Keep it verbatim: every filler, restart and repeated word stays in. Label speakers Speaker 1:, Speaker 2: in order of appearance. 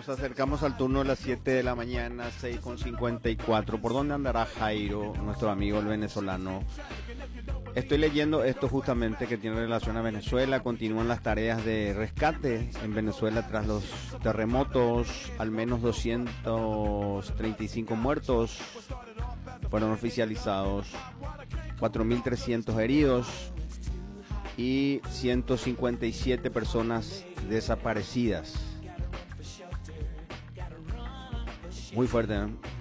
Speaker 1: Nos acercamos al turno de las siete de la mañana, seis con cincuenta y cuatro. ¿Por dónde andará Jairo, nuestro amigo el venezolano? Estoy leyendo esto justamente que tiene relación a Venezuela. Continúan las tareas de rescate en Venezuela tras los terremotos. Al menos doscientos treinta y cinco muertos fueron oficializados, cuatro mil trescientos heridos y ciento cincuenta y siete personas desaparecidas. Muy fuerte, ¿no?